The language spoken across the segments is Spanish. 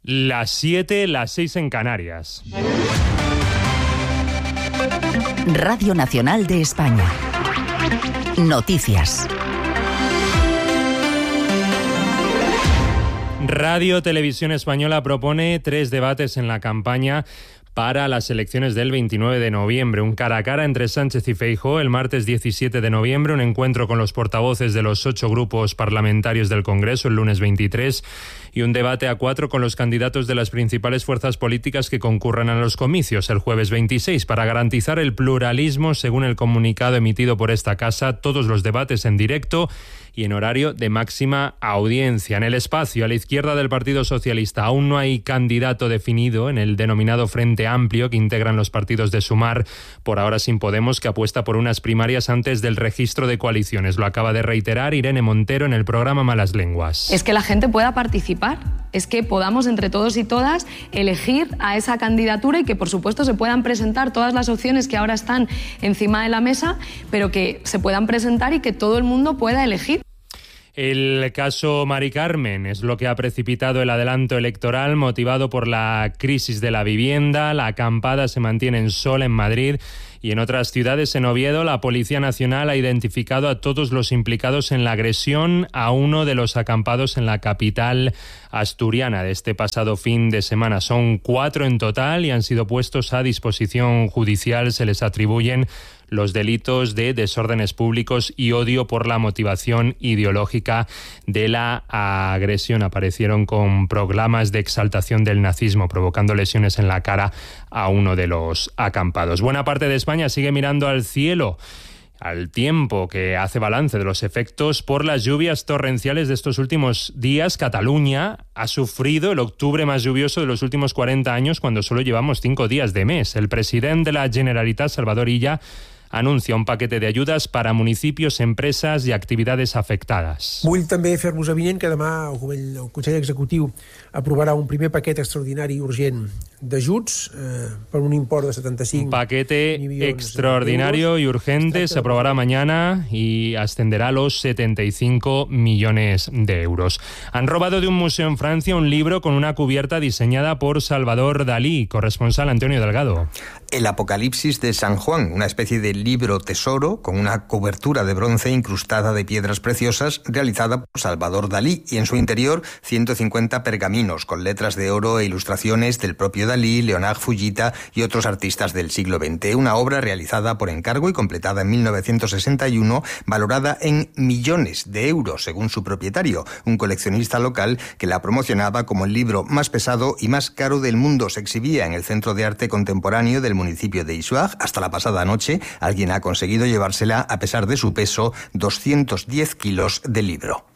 Las 7, las 6 en Canarias. Radio Nacional de España. Noticias. Radio Televisión Española propone 3 debates en la campaña para las elecciones del 29 de noviembre. Un cara a cara entre Sánchez y Feijóo el martes 17 de noviembre, un encuentro con los portavoces de los 8 grupos parlamentarios del Congreso el lunes 23 y un debate a 4 con los candidatos de las principales fuerzas políticas que concurran a los comicios el jueves 26. Para garantizar el pluralismo, según el comunicado emitido por esta casa, todos los debates en directo y en horario de máxima audiencia. En el espacio a la izquierda del Partido Socialista aún no hay candidato definido en el denominado Frente Amplio que integran los partidos de Sumar, por ahora sin Podemos, que apuesta por unas primarias antes del registro de coaliciones. Lo acaba de reiterar Irene Montero en el programa Malas Lenguas. Es que la gente pueda participar, es que podamos entre todos y todas elegir a esa candidatura y que por supuesto se puedan presentar todas las opciones que ahora están encima de la mesa, pero que se puedan presentar y que todo el mundo pueda elegir. El caso Mari Carmen es lo que ha precipitado el adelanto electoral motivado por la crisis de la vivienda. La acampada se mantiene en Sol, en Madrid, y en otras ciudades. En Oviedo, la Policía Nacional ha identificado a todos los implicados en la agresión a uno de los acampados en la capital asturiana de este pasado fin de semana. Son 4 en total y han sido puestos a disposición judicial. Se les atribuyen los delitos de desórdenes públicos y odio por la motivación ideológica de la agresión. Aparecieron con proclamas de exaltación del nazismo, provocando lesiones en la cara a uno de los acampados. Buena parte de España sigue mirando al cielo, al tiempo, que hace balance de los efectos por las lluvias torrenciales de estos últimos días. Cataluña ha sufrido el octubre más lluvioso de los últimos 40 años, cuando solo llevamos 5 días de mes. El presidente de la Generalitat, Salvador Illa, anuncia un paquete de ayudas para municipios, empresas i activitats afectades. Vull també fer-vos avinent que demà el Consell Executiu aprovarà un primer paquet extraordinari i urgent d'ajuts per un import de 75 Un paquete extraordinario y urgente se aprobará mañana y ascenderá a los 75 millones de euros. Han robado de un museo en Francia un libro con una cubierta diseñada por Salvador Dalí. Corresponsal Antonio Delgado. El Apocalipsis de San Juan, una especie de libro tesoro con una cobertura de bronce incrustada de piedras preciosas realizada por Salvador Dalí, y en su interior 150 pergaminos con letras de oro e ilustraciones del propio Dalí, Leonard Fujita y otros artistas del siglo XX. Una obra realizada por encargo y completada en 1961, valorada en millones de euros según su propietario, un coleccionista local que la promocionaba como el libro más pesado y más caro del mundo. Se exhibía en el Centro de Arte Contemporáneo del municipio de Issoire. Hasta la pasada noche alguien ha conseguido llevársela a pesar de su peso, 210 kilos de libro.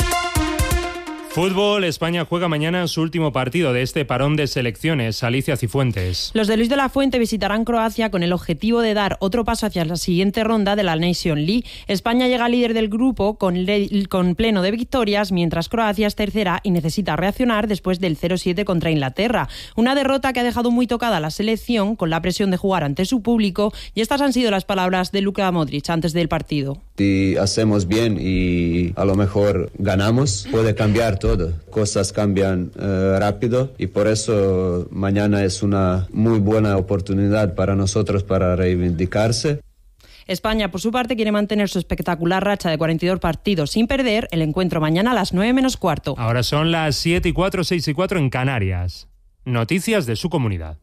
Fútbol, España juega mañana su último partido de este parón de selecciones. Alicia Cifuentes. Los de Luis de la Fuente visitarán Croacia con el objetivo de dar otro paso hacia la siguiente ronda de la Nation League. España llega líder del grupo con pleno de victorias, mientras Croacia es tercera y necesita reaccionar después del 0-7 contra Inglaterra. Una derrota que ha dejado muy tocada a la selección, con la presión de jugar ante su público, y estas han sido las palabras de Luka Modric antes del partido. Si hacemos bien y a lo mejor ganamos, puede cambiar todo. Cosas cambian rápido, y por eso mañana es una muy buena oportunidad para nosotros para reivindicarse. España, por su parte, quiere mantener su espectacular racha de 42 partidos sin perder. El encuentro mañana a las 9 menos cuarto. Ahora son las 7 y 4, 6 y 4 en Canarias. Noticias de su comunidad.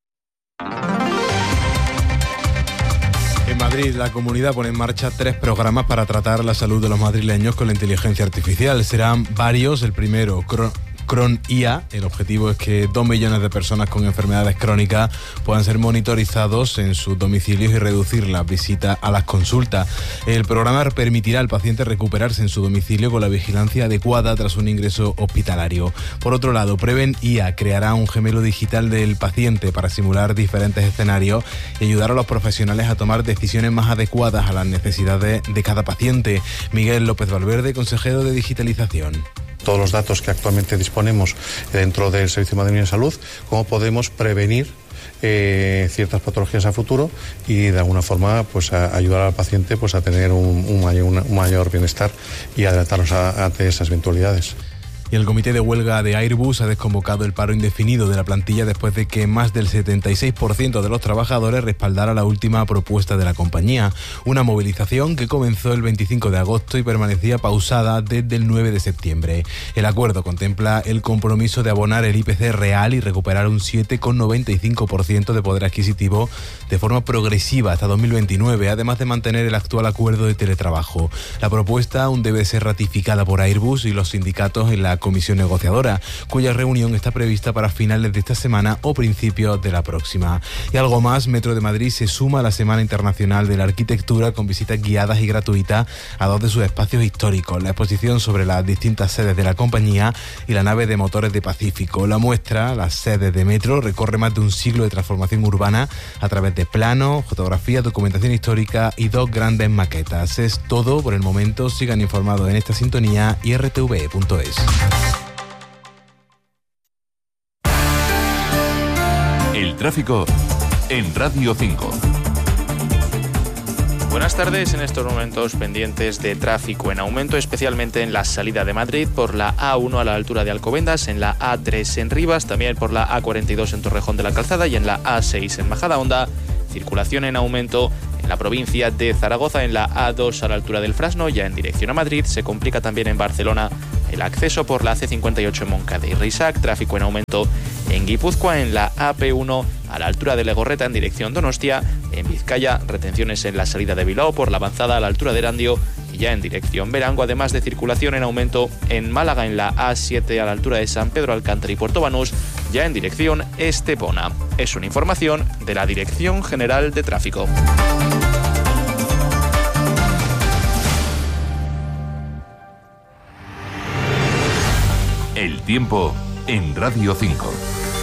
En Madrid, la comunidad pone en marcha 3 programas para tratar la salud de los madrileños con la inteligencia artificial. Serán varios. El primero, Cron-IA. El objetivo es que 2 millones de personas con enfermedades crónicas puedan ser monitorizados en sus domicilios y reducir las visitas a las consultas. El programa permitirá al paciente recuperarse en su domicilio con la vigilancia adecuada tras un ingreso hospitalario. Por otro lado, Preven-IA creará un gemelo digital del paciente para simular diferentes escenarios y ayudar a los profesionales a tomar decisiones más adecuadas a las necesidades de cada paciente. Miguel López Valverde, consejero de Digitalización. Todos los datos que actualmente disponemos dentro del Servicio Madrileño de Salud, cómo podemos prevenir ciertas patologías a futuro y de alguna forma pues ayudar al paciente pues a tener un mayor bienestar y adelantarnos ante esas eventualidades. Y el comité de huelga de Airbus ha desconvocado el paro indefinido de la plantilla después de que más del 76% de los trabajadores respaldara la última propuesta de la compañía. Una movilización que comenzó el 25 de agosto y permanecía pausada desde el 9 de septiembre. El acuerdo contempla el compromiso de abonar el IPC real y recuperar un 7,95% de poder adquisitivo de forma progresiva hasta 2029, además de mantener el actual acuerdo de teletrabajo. La propuesta aún debe ser ratificada por Airbus y los sindicatos en la comisión negociadora, cuya reunión está prevista para finales de esta semana o principios de la próxima. Y algo más, Metro de Madrid se suma a la Semana Internacional de la Arquitectura con visitas guiadas y gratuitas a 2 de sus espacios históricos, la exposición sobre las distintas sedes de la compañía y la nave de motores de Pacífico. La muestra, las sedes de Metro, recorre más de un siglo de transformación urbana a través de planos, fotografías, documentación histórica y 2 grandes maquetas. Es todo por el momento. Sigan informados en esta sintonía y rtve.es. El tráfico en Radio 5. Buenas tardes. En estos momentos pendientes de tráfico en aumento, especialmente en la salida de Madrid por la A1 a la altura de Alcobendas, en la A3 en Rivas, también por la A42 en Torrejón de la Calzada y en la A6 en Majadahonda. Circulación en aumento en la provincia de Zaragoza, en la A2 a la altura del Frasno, ya en dirección a Madrid. Se complica también en Barcelona el acceso por la C58 en Moncada y Risac. Tráfico en aumento en Guipúzcoa, en la AP1 a la altura de Legorreta en dirección Donostia. En Vizcaya, retenciones en la salida de Bilbao por la avanzada a la altura de Erandio y ya en dirección Berango, además de circulación en aumento en Málaga, en la A7 a la altura de San Pedro Alcántara y Puerto Banús, ya en dirección Estepona. Es una información de la Dirección General de Tráfico. El tiempo en Radio 5.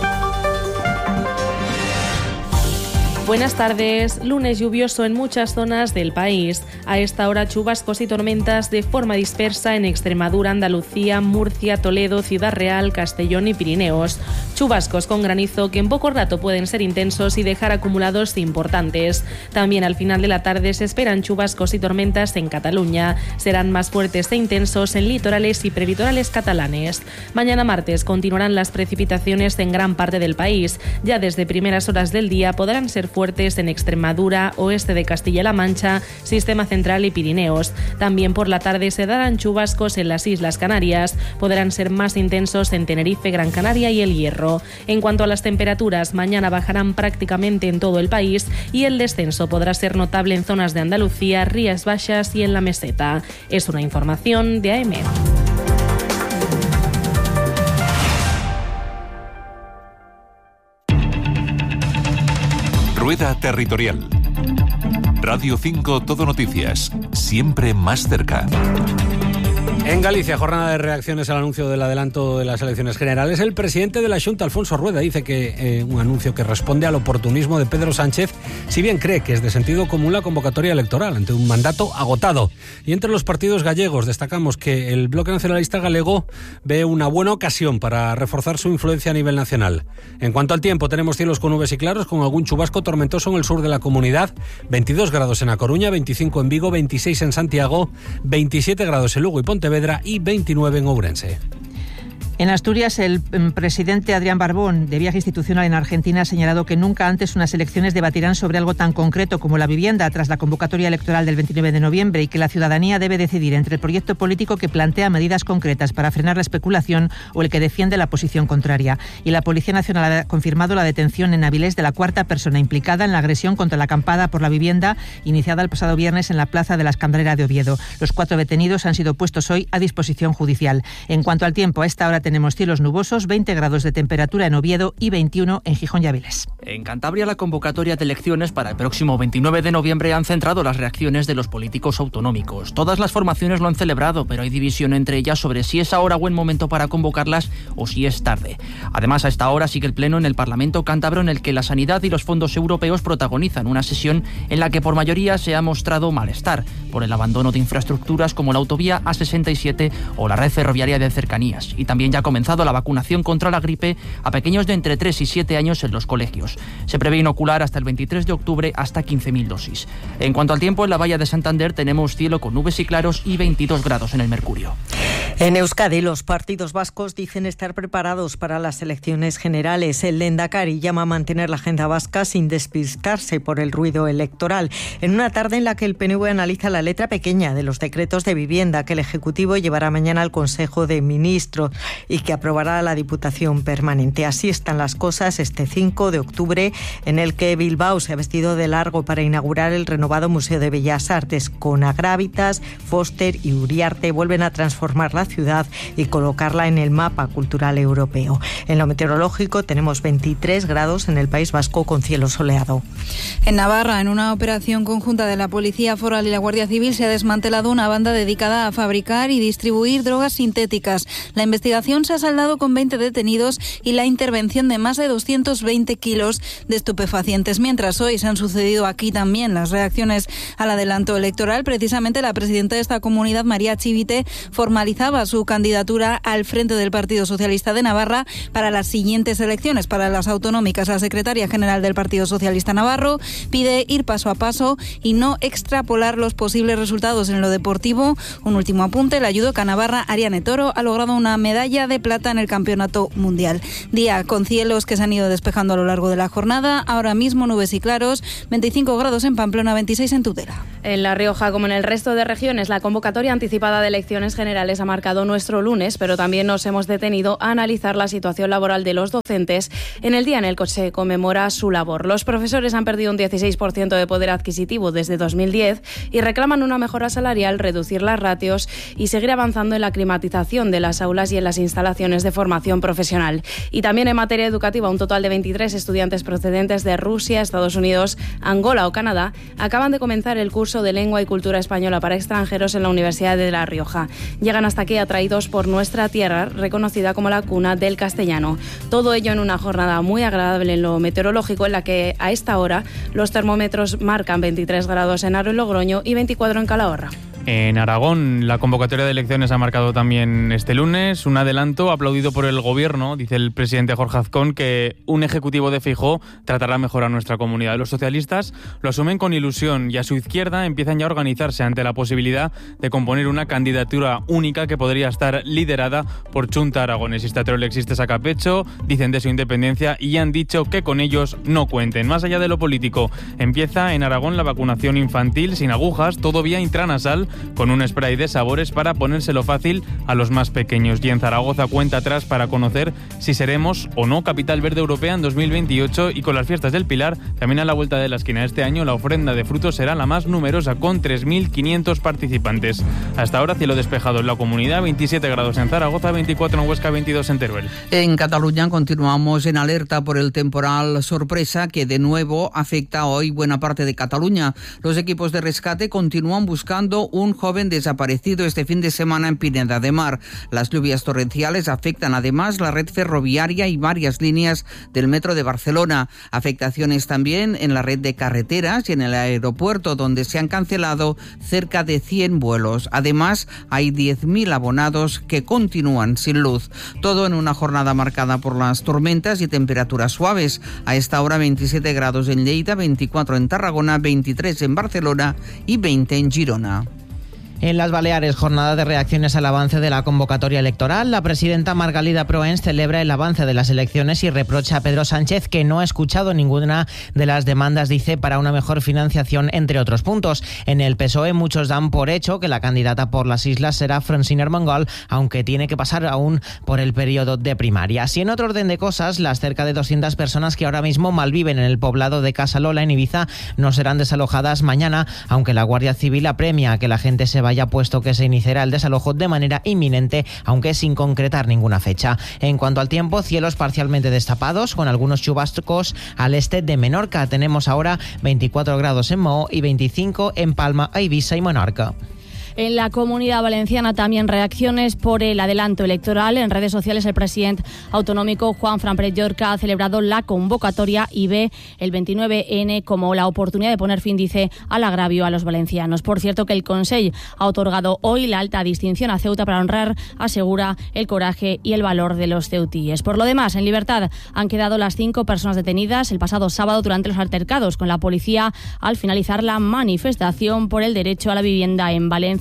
Buenas tardes. Lunes lluvioso en muchas zonas del país. A esta hora chubascos y tormentas de forma dispersa en Extremadura, Andalucía, Murcia, Toledo, Ciudad Real, Castellón y Pirineos. Chubascos con granizo que en poco rato pueden ser intensos y dejar acumulados importantes. También al final de la tarde se esperan chubascos y tormentas en Cataluña. Serán más fuertes e intensos en litorales y prelitorales catalanes. Mañana martes continuarán las precipitaciones en gran parte del país. Ya desde primeras horas del día podrán ser fuertes en Extremadura, oeste de Castilla-La Mancha, Sistema Central y Pirineos. También por la tarde se darán chubascos en las Islas Canarias. Podrán ser más intensos en Tenerife, Gran Canaria y El Hierro. En cuanto a las temperaturas, mañana bajarán prácticamente en todo el país y el descenso podrá ser notable en zonas de Andalucía, Rías Baixas y en la Meseta. Es una información de AEMET. Rueda Territorial. Radio 5 Todo Noticias. Siempre más cerca. En Galicia, jornada de reacciones al anuncio del adelanto de las elecciones generales. El presidente de la Xunta, Alfonso Rueda, dice que un anuncio que responde al oportunismo de Pedro Sánchez, si bien cree que es de sentido común la convocatoria electoral ante un mandato agotado. Y entre los partidos gallegos destacamos que el Bloque Nacionalista Galego ve una buena ocasión para reforzar su influencia a nivel nacional. En cuanto al tiempo, tenemos cielos con nubes y claros, con algún chubasco tormentoso en el sur de la comunidad, 22 grados en A Coruña, 25 en Vigo, 26 en Santiago, 27 grados en Lugo y Pontevedra y 29 en Ourense. En Asturias, el presidente Adrián Barbón, de viaje institucional en Argentina, ha señalado que nunca antes unas elecciones debatirán sobre algo tan concreto como la vivienda tras la convocatoria electoral del 29 de noviembre y que la ciudadanía debe decidir entre el proyecto político que plantea medidas concretas para frenar la especulación o el que defiende la posición contraria. Y la Policía Nacional ha confirmado la detención en Avilés de la 4ª persona implicada en la agresión contra la acampada por la vivienda iniciada el pasado viernes en la Plaza de la Escandalera de Oviedo. Los 4 detenidos han sido puestos hoy a disposición judicial. En cuanto al tiempo, a esta hora tenemos cielos nubosos, 20 grados de temperatura en Oviedo y 21 en Gijón y Avilés. En Cantabria, la convocatoria de elecciones para el próximo 29 de noviembre han centrado las reacciones de los políticos autonómicos. Todas las formaciones lo han celebrado, pero hay división entre ellas sobre si es ahora buen momento para convocarlas o si es tarde. Además, a esta hora sigue el pleno en el Parlamento cántabro en el que la sanidad y los fondos europeos protagonizan una sesión en la que por mayoría se ha mostrado malestar por el abandono de infraestructuras como la autovía A67 o la red ferroviaria de cercanías. Y también ya ha comenzado la vacunación contra la gripe a pequeños de entre 3 y 7 años en los colegios. Se prevé inocular hasta el 23 de octubre hasta 15.000 dosis. En cuanto al tiempo, en la Bahía de Santander tenemos cielo con nubes y claros y 22 grados en el Mercurio. En Euskadi, los partidos vascos dicen estar preparados para las elecciones generales. El Lehendakari llama a mantener la agenda vasca sin despistarse por el ruido electoral. En una tarde en la que el PNV analiza la letra pequeña de los decretos de vivienda que el Ejecutivo llevará mañana al Consejo de Ministros y que aprobará la Diputación Permanente. Así están las cosas este 5 de octubre, en el que Bilbao se ha vestido de largo para inaugurar el renovado Museo de Bellas Artes. Con Agrávitas, Foster y Uriarte vuelven a transformar la ciudad y colocarla en el mapa cultural europeo. En lo meteorológico tenemos 23 grados en el País Vasco con cielo soleado. En Navarra, en una operación conjunta de la Policía Foral y la Guardia Civil, se ha desmantelado una banda dedicada a fabricar y distribuir drogas sintéticas. La investigación se ha saldado con 20 detenidos y la intervención de más de 220 kilos de estupefacientes. Mientras hoy se han sucedido aquí también las reacciones al adelanto electoral, precisamente la presidenta de esta comunidad, María Chivite, formalizaba su candidatura al frente del Partido Socialista de Navarra para las siguientes elecciones, para las autonómicas. La secretaria general del Partido Socialista Navarro pide ir paso a paso y no extrapolar los posibles resultados en lo deportivo. Un último apunte: la judoka navarra Ariane Toro ha logrado una medalla de plata en el Campeonato Mundial. Día con cielos que se han ido despejando a lo largo de la jornada. Ahora mismo nubes y claros, 25 grados en Pamplona, 26 en Tudela. En La Rioja, como en el resto de regiones, la convocatoria anticipada de elecciones generales ha marcado nuestro lunes, pero también nos hemos detenido a analizar la situación laboral de los docentes en el día en el que se conmemora su labor. Los profesores han perdido un 16% de poder adquisitivo desde 2010 y reclaman una mejora salarial, reducir las ratios y seguir avanzando en la climatización de las aulas y en las instalaciones de formación profesional. Y también en materia educativa, un total de 23 estudiantes procedentes de Rusia, Estados Unidos, Angola o Canadá acaban de comenzar el curso de Lengua y Cultura Española para extranjeros en la Universidad de La Rioja. Llegan hasta aquí atraídos por nuestra tierra, reconocida como la cuna del castellano. Todo ello en una jornada muy agradable en lo meteorológico, en la que a esta hora los termómetros marcan 23 grados en Haro y Logroño y 24 en Calahorra. En Aragón, la convocatoria de elecciones ha marcado también este lunes un adelanto aplaudido por el Gobierno. Dice el presidente Jorge Azcón que un ejecutivo de Feijóo tratará mejor a nuestra comunidad. Los socialistas lo asumen con ilusión y a su izquierda empiezan ya a organizarse ante la posibilidad de componer una candidatura única que podría estar liderada por Chunta Aragonesista. Teruel existe saca pecho, dicen de su independencia y han dicho que con ellos no cuenten. Más allá de lo político, empieza en Aragón la vacunación infantil sin agujas, todo vía intranasal, con un spray de sabores para ponérselo fácil a los más pequeños. Y en Zaragoza cuenta atrás para conocer si seremos o no capital verde europea en 2028, y con las fiestas del Pilar también a la vuelta de la esquina. Este año la ofrenda de frutos será la más numerosa, con 3.500 participantes. Hasta ahora cielo despejado en la comunidad, 27 grados en Zaragoza, 24 en Huesca, 22 en Teruel. En Cataluña continuamos en alerta por el temporal sorpresa que de nuevo afecta hoy buena parte de Cataluña. Los equipos de rescate continúan buscando un joven desaparecido este fin de semana en Pineda de Mar. Las lluvias torrenciales afectan además la red ferroviaria y varias líneas del metro de Barcelona. Afectaciones también en la red de carreteras y en el aeropuerto, donde se han cancelado cerca de 100 vuelos. Además, hay 10.000 abonados que continúan sin luz. Todo en una jornada marcada por las tormentas y temperaturas suaves. A esta hora 27 grados en Lleida, 24 en Tarragona, 23 en Barcelona y 20 en Girona. En las Baleares, jornada de reacciones al avance de la convocatoria electoral. La presidenta Margalida Proens celebra el avance de las elecciones y reprocha a Pedro Sánchez que no ha escuchado ninguna de las demandas, dice, para una mejor financiación, entre otros puntos. En el PSOE muchos dan por hecho que la candidata por las islas será Francine Armengol, aunque tiene que pasar aún por el periodo de primarias. Y en otro orden de cosas, las cerca de 200 personas que ahora mismo malviven en el poblado de Casalola, en Ibiza, no serán desalojadas mañana, aunque la Guardia Civil apremia a que la gente se vaya, puesto que se iniciará el desalojo de manera inminente, aunque sin concretar ninguna fecha. En cuanto al tiempo, cielos parcialmente destapados, con algunos chubascos al este de Menorca. Tenemos ahora 24 grados en Moho y 25 en Palma, Ibiza y Menorca. En la Comunidad Valenciana también reacciones por el adelanto electoral. En redes sociales el presidente autonómico Juanfran Pérez Llorca ha celebrado la convocatoria y ve el 29N como la oportunidad de poner fin, dice, al agravio a los valencianos. Por cierto, que el Consell ha otorgado hoy la alta distinción a Ceuta para honrar, asegura, el coraje y el valor de los ceutíes. Por lo demás, en libertad han quedado las 5 personas detenidas el pasado sábado durante los altercados con la policía al finalizar la manifestación por el derecho a la vivienda en Valencia,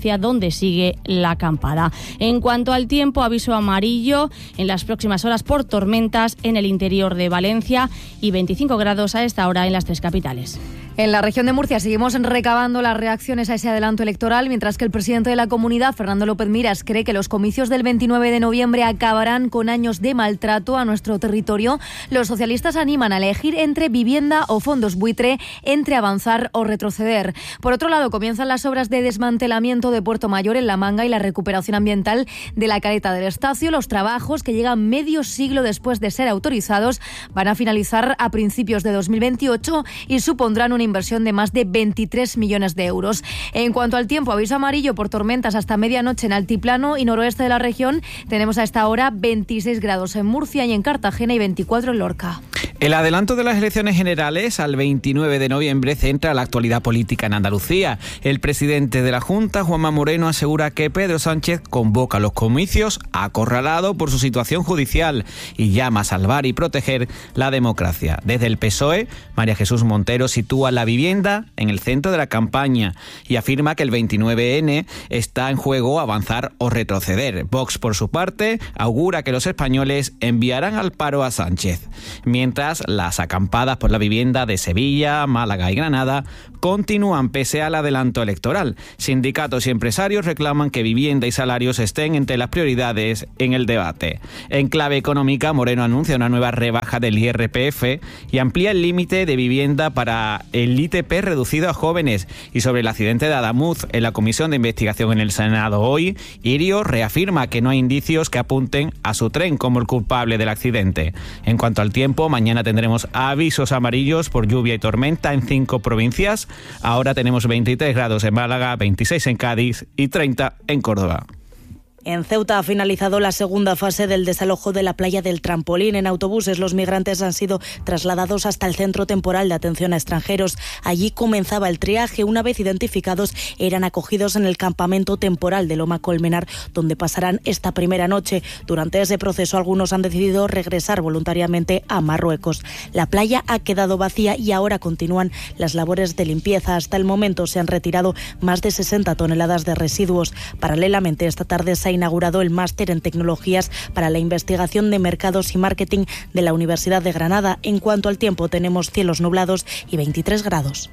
hacia donde sigue la acampada. En cuanto al tiempo, aviso amarillo en las próximas horas por tormentas en el interior de Valencia y 25 grados a esta hora en las 3 capitales. En la región de Murcia seguimos recabando las reacciones a ese adelanto electoral, mientras que el presidente de la comunidad, Fernando López Miras, cree que los comicios del 29 de noviembre acabarán con años de maltrato a nuestro territorio. Los socialistas animan a elegir entre vivienda o fondos buitre, entre avanzar o retroceder. Por otro lado, comienzan las obras de desmantelamiento de Puerto Mayor en La Manga y la recuperación ambiental de la Caleta del Estacio. Los trabajos, que llegan medio siglo después de ser autorizados, van a finalizar a principios de 2028 y supondrán una inversión de más de 23 millones de euros. En cuanto al tiempo, aviso amarillo por tormentas hasta medianoche en altiplano y noroeste de la región. Tenemos a esta hora 26 grados en Murcia y en Cartagena y 24 en Lorca. El adelanto de las elecciones generales al 29 de noviembre centra la actualidad política en Andalucía. El presidente de la Junta, Juanma Moreno, asegura que Pedro Sánchez convoca los comicios acorralado por su situación judicial y llama a salvar y proteger la democracia. Desde el PSOE, María Jesús Montero sitúa la vivienda en el centro de la campaña y afirma que el 29N está en juego avanzar o retroceder. Vox, por su parte, augura que los españoles enviarán al paro a Sánchez. Mientras, las acampadas por la vivienda de Sevilla, Málaga y Granada continúan pese al adelanto electoral. Sindicatos y empresarios reclaman que vivienda y salarios estén entre las prioridades en el debate. En clave económica, Moreno anuncia una nueva rebaja del IRPF y amplía el límite de vivienda para el ITP reducido a jóvenes. Y sobre el accidente de Adamuz en la Comisión de Investigación en el Senado hoy, Irio reafirma que no hay indicios que apunten a su tren como el culpable del accidente. En cuanto al tiempo, mañana tendremos avisos amarillos por lluvia y tormenta en 5 provincias. Ahora tenemos 23 grados en Málaga, 26 en Cádiz y 30 en Córdoba. En Ceuta ha finalizado la segunda fase del desalojo de la playa del Trampolín. En autobuses los migrantes han sido trasladados hasta el Centro Temporal de Atención a Extranjeros. Allí comenzaba el triaje. Una vez identificados, eran acogidos en el campamento temporal de Loma Colmenar, donde pasarán esta primera noche. Durante ese proceso, algunos han decidido regresar voluntariamente a Marruecos. La playa ha quedado vacía y ahora continúan las labores de limpieza. Hasta el momento se han retirado más de 60 toneladas de residuos. Paralelamente, esta tarde se ha inaugurado el máster en tecnologías para la investigación de mercados y marketing de la Universidad de Granada. En cuanto al tiempo, tenemos cielos nublados y 23 grados.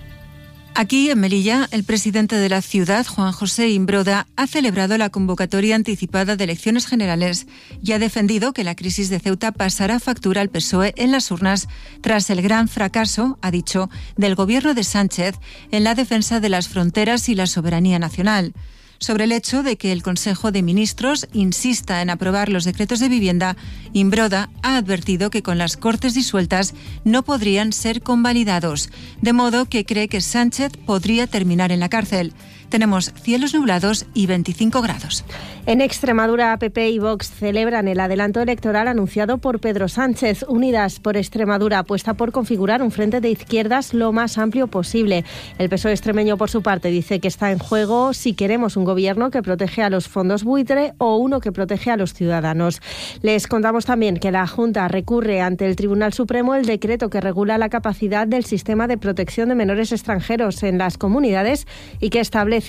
Aquí, en Melilla, el presidente de la ciudad, Juan José Imbroda, ha celebrado la convocatoria anticipada de elecciones generales y ha defendido que la crisis de Ceuta pasará factura al PSOE en las urnas tras el gran fracaso, ha dicho, del gobierno de Sánchez en la defensa de las fronteras y la soberanía nacional. Sobre el hecho de que el Consejo de Ministros insista en aprobar los decretos de vivienda, Imbroda ha advertido que con las Cortes disueltas no podrían ser convalidados, de modo que cree que Sánchez podría terminar en la cárcel. Tenemos cielos nublados y 25 grados. En Extremadura, PP y Vox celebran el adelanto electoral anunciado por Pedro Sánchez. Unidas por Extremadura apuesta por configurar un frente de izquierdas lo más amplio posible. El PSOE extremeño, por su parte, dice que está en juego si queremos un gobierno que protege a los fondos buitre o uno que protege a los ciudadanos. Les contamos también que la Junta recurre ante el Tribunal Supremo el decreto que regula la capacidad del sistema de protección de menores extranjeros en las comunidades y que establece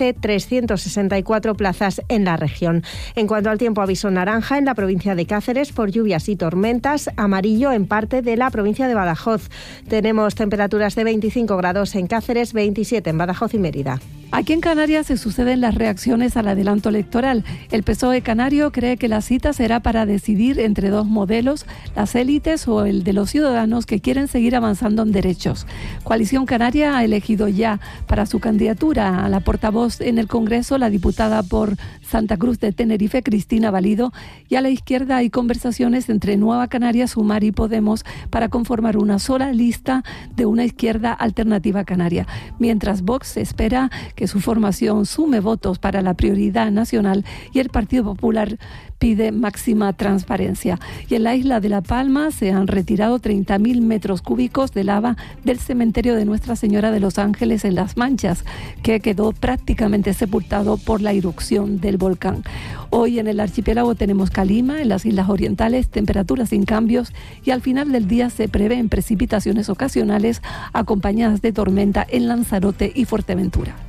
364 plazas en la región. En cuanto al tiempo, aviso naranja en la provincia de Cáceres por lluvias y tormentas, amarillo en parte de la provincia de Badajoz. Tenemos temperaturas de 25 grados en Cáceres, 27 en Badajoz y Mérida. Aquí en Canarias se suceden las reacciones al adelanto electoral. El PSOE canario cree que la cita será para decidir entre dos modelos, las élites o el de los ciudadanos que quieren seguir avanzando en derechos. Coalición Canaria ha elegido ya para su candidatura a la portavoz en el Congreso la diputada por Santa Cruz de Tenerife, Cristina Valido, y a la izquierda hay conversaciones entre Nueva Canarias, Sumar y Podemos para conformar una sola lista de una izquierda alternativa canaria. Mientras Vox espera que su formación sume votos para la prioridad nacional y el Partido Popular pide máxima transparencia. Y en la isla de La Palma se han retirado 30.000 metros cúbicos de lava del cementerio de Nuestra Señora de los Ángeles en Las Manchas, que quedó prácticamente sepultado por la erupción del volcán. Hoy en el archipiélago tenemos calima, en las islas orientales temperaturas sin cambios y al final del día se prevén precipitaciones ocasionales acompañadas de tormenta en Lanzarote y Fuerteventura.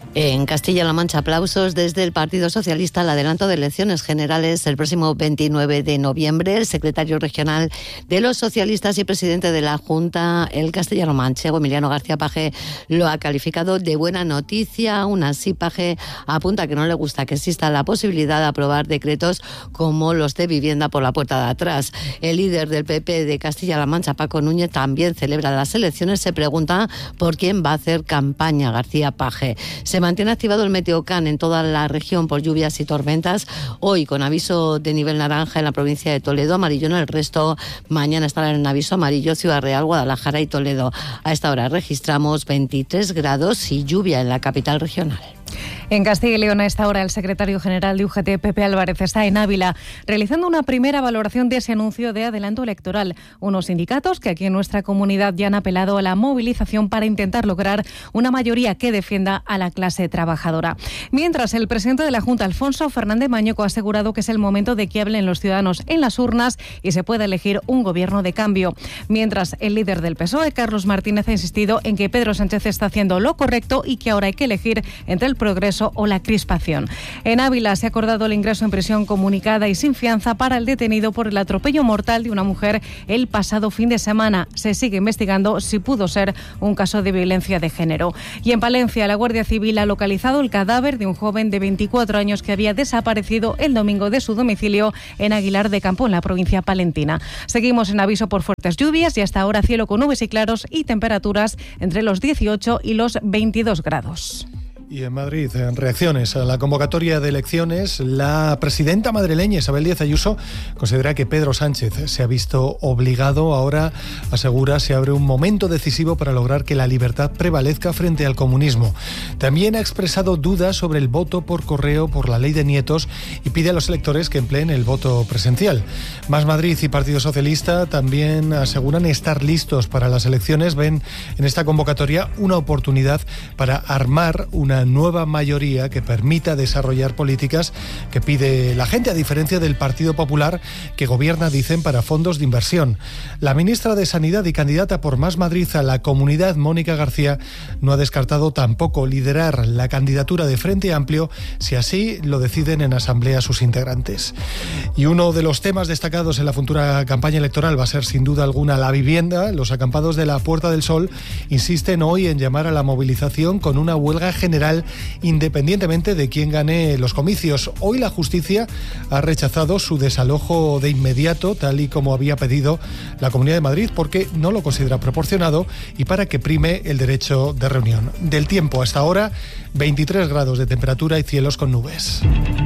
En Castilla-La Mancha, aplausos desde el Partido Socialista al adelanto de elecciones generales el próximo 29 de noviembre. El secretario regional de los socialistas y presidente de la Junta, el castellano manchego, Emiliano García Paje, lo ha calificado de buena noticia. Aún así, Paje apunta que no le gusta que exista la posibilidad de aprobar decretos como los de vivienda por la puerta de atrás. El líder del PP de Castilla-La Mancha, Paco Núñez, también celebra las elecciones. Se pregunta por quién va a hacer campaña García Paje. Se mantiene activado el Meteocán en toda la región por lluvias y tormentas. Hoy con aviso de nivel naranja en la provincia de Toledo, amarillo en el resto. Mañana estarán en aviso amarillo Ciudad Real, Guadalajara y Toledo. A esta hora registramos 23 grados y lluvia en la capital regional. En Castilla y León, a esta hora, el secretario general de UGT, Pepe Álvarez, está en Ávila realizando una primera valoración de ese anuncio de adelanto electoral. Unos sindicatos que aquí en nuestra comunidad ya han apelado a la movilización para intentar lograr una mayoría que defienda a la clase trabajadora. Mientras, el presidente de la Junta, Alfonso Fernández Mañueco, ha asegurado que es el momento de que hablen los ciudadanos en las urnas y se pueda elegir un gobierno de cambio. Mientras, el líder del PSOE, Carlos Martínez, ha insistido en que Pedro Sánchez está haciendo lo correcto y que ahora hay que elegir entre el progreso o la crispación. En Ávila se ha acordado el ingreso en prisión comunicada y sin fianza para el detenido por el atropello mortal de una mujer el pasado fin de semana. Se sigue investigando si pudo ser un caso de violencia de género. Y en Palencia, la Guardia Civil ha localizado el cadáver de un joven de 24 años que había desaparecido el domingo de su domicilio en Aguilar de Campo, en la provincia palentina. Seguimos en aviso por fuertes lluvias y hasta ahora cielo con nubes y claros y temperaturas entre los 18 y los 22 grados. Y en Madrid, en reacciones a la convocatoria de elecciones, la presidenta madrileña Isabel Díaz Ayuso considera que Pedro Sánchez se ha visto obligado. Ahora, asegura, se abre un momento decisivo para lograr que la libertad prevalezca frente al comunismo. También ha expresado dudas sobre el voto por correo por la ley de nietos y pide a los electores que empleen el voto presencial. Más Madrid y Partido Socialista también aseguran estar listos para las elecciones. Ven en esta convocatoria una oportunidad para armar una nueva mayoría que permita desarrollar políticas que pide la gente, a diferencia del Partido Popular, que gobierna, dicen, para fondos de inversión. La ministra de Sanidad y candidata por Más Madrid a la Comunidad, Mónica García, no ha descartado tampoco liderar la candidatura de Frente Amplio, si así lo deciden en asamblea sus integrantes. Y uno de los temas destacados en la futura campaña electoral va a ser, sin duda alguna, la vivienda. Los acampados de la Puerta del Sol insisten hoy en llamar a la movilización con una huelga general independientemente de quién gane los comicios. Hoy la justicia ha rechazado su desalojo de inmediato, tal y como había pedido la Comunidad de Madrid, porque no lo considera proporcionado y para que prime el derecho de reunión. Del tiempo hasta ahora, 23 grados de temperatura y cielos con nubes.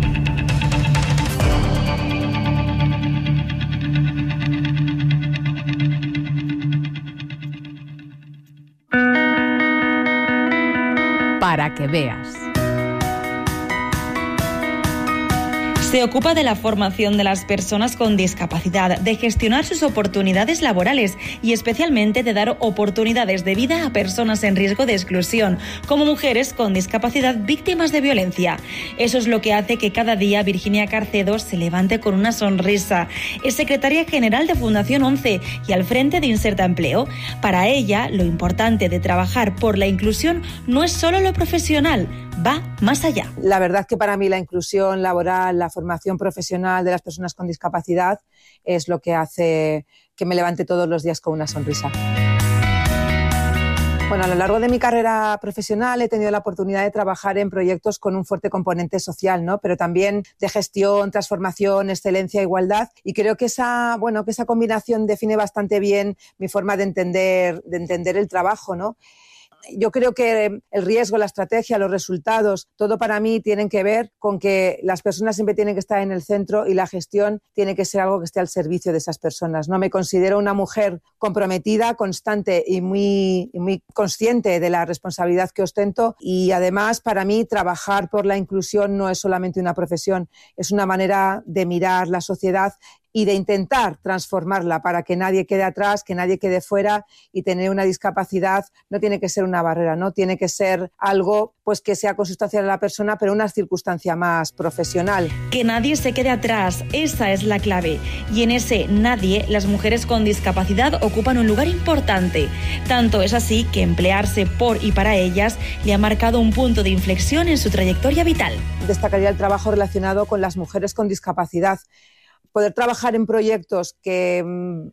Para que veas. Se ocupa de la formación de las personas con discapacidad, de gestionar sus oportunidades laborales y especialmente de dar oportunidades de vida a personas en riesgo de exclusión, como mujeres con discapacidad víctimas de violencia. Eso es lo que hace que cada día Virginia Carcedo se levante con una sonrisa. Es secretaria general de Fundación 11 y al frente de Inserta Empleo. Para ella, lo importante de trabajar por la inclusión no es solo lo profesional, va más allá. La verdad que para mí la inclusión laboral, la formación profesional de las personas con discapacidad es lo que hace que me levante todos los días con una sonrisa. Bueno, a lo largo de mi carrera profesional he tenido la oportunidad de trabajar en proyectos con un fuerte componente social, ¿no? Pero también de gestión, transformación, excelencia, igualdad. Y creo que esa combinación define bastante bien mi forma de entender el trabajo, ¿no? Yo creo que el riesgo, la estrategia, los resultados, todo para mí tienen que ver con que las personas siempre tienen que estar en el centro y la gestión tiene que ser algo que esté al servicio de esas personas, ¿no? Me considero una mujer comprometida, constante y muy consciente de la responsabilidad que ostento y además para mí trabajar por la inclusión no es solamente una profesión, es una manera de mirar la sociedad y de intentar transformarla para que nadie quede atrás, que nadie quede fuera, y tener una discapacidad no tiene que ser una barrera, ¿no? Tiene que ser algo pues que sea consustancial a la persona, pero una circunstancia más profesional. Que nadie se quede atrás, esa es la clave. Y en ese nadie, las mujeres con discapacidad ocupan un lugar importante. Tanto es así que emplearse por y para ellas le ha marcado un punto de inflexión en su trayectoria vital. Destacaría el trabajo relacionado con las mujeres con discapacidad. Poder trabajar en proyectos que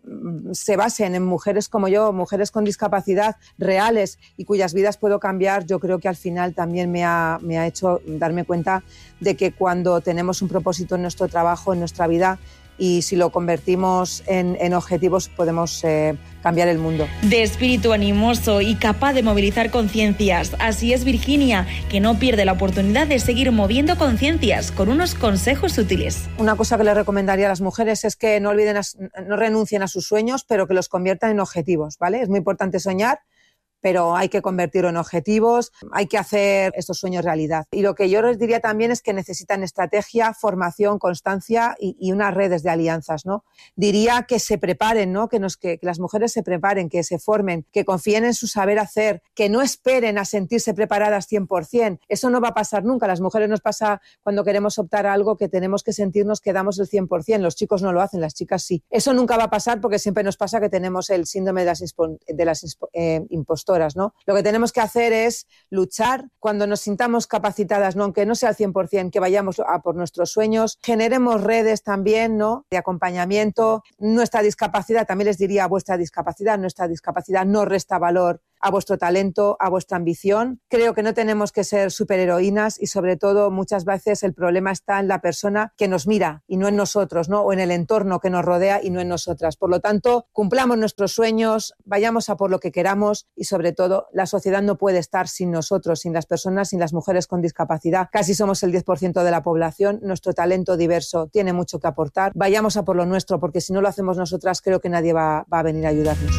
se basen en mujeres como yo, mujeres con discapacidad reales y cuyas vidas puedo cambiar, yo creo que al final también me ha hecho darme cuenta de que cuando tenemos un propósito en nuestro trabajo, en nuestra vida, y si lo convertimos en objetivos podemos cambiar el mundo. De espíritu animoso y capaz de movilizar conciencias, así es Virginia, que no pierde la oportunidad de seguir moviendo conciencias con unos consejos útiles. Una cosa que le recomendaría a las mujeres es que no renuncien a sus sueños, pero que los conviertan en objetivos, ¿vale? Es muy importante soñar, pero hay que convertirlo en objetivos, hay que hacer estos sueños realidad. Y lo que yo les diría también es que necesitan estrategia, formación, constancia y unas redes de alianzas, ¿no? Diría que se preparen, ¿no? Que las mujeres se preparen, que se formen, que confíen en su saber hacer, que no esperen a sentirse preparadas 100%. Eso no va a pasar nunca. A las mujeres nos pasa cuando queremos optar a algo que tenemos que sentirnos que damos el 100%. Los chicos no lo hacen, las chicas sí. Eso nunca va a pasar porque siempre nos pasa que tenemos el síndrome de las impostoras, ¿no? Lo que tenemos que hacer es luchar cuando nos sintamos capacitadas, ¿no? Aunque no sea al 100%, que vayamos a por nuestros sueños, generemos redes también, ¿no? De acompañamiento. Nuestra discapacidad, también les diría nuestra discapacidad no resta valor a vuestro talento, a vuestra ambición. Creo que no tenemos que ser superheroínas y sobre todo muchas veces el problema está en la persona que nos mira y no en nosotros, ¿no? O en el entorno que nos rodea y no en nosotras. Por lo tanto, cumplamos nuestros sueños, vayamos a por lo que queramos y sobre todo la sociedad no puede estar sin nosotros, sin las personas, sin las mujeres con discapacidad. Casi somos el 10% de la población, nuestro talento diverso tiene mucho que aportar. Vayamos a por lo nuestro porque si no lo hacemos nosotras creo que nadie va a venir a ayudarnos.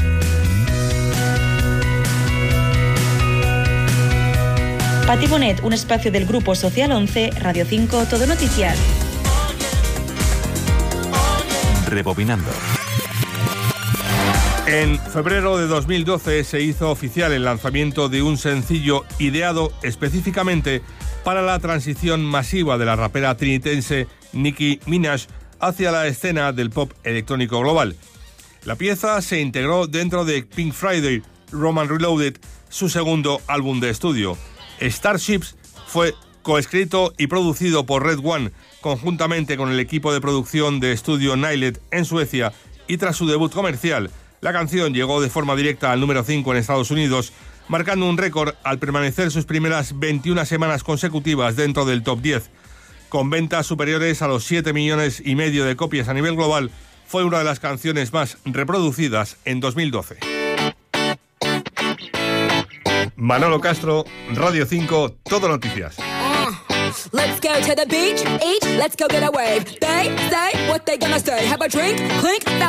Pati Bonet, un espacio del Grupo Social 11, Radio 5, Todo Noticias. Rebobinando. En febrero de 2012 se hizo oficial el lanzamiento de un sencillo ideado específicamente para la transición masiva de la rapera trinitense Nicki Minaj hacia la escena del pop electrónico global. La pieza se integró dentro de Pink Friday, Roman Reloaded, su segundo álbum de estudio. Starships fue coescrito y producido por Red One, conjuntamente con el equipo de producción de estudio Nilet en Suecia, y tras su debut comercial, la canción llegó de forma directa al número 5 en Estados Unidos, marcando un récord al permanecer sus primeras 21 semanas consecutivas dentro del top 10. Con ventas superiores a los 7,5 millones de copias a nivel global, fue una de las canciones más reproducidas en 2012. Manolo Castro, Radio 5, Todo Noticias. Let's go to the beach, each, let's go get a wave. They say what they gonna say. Have a drink, clink,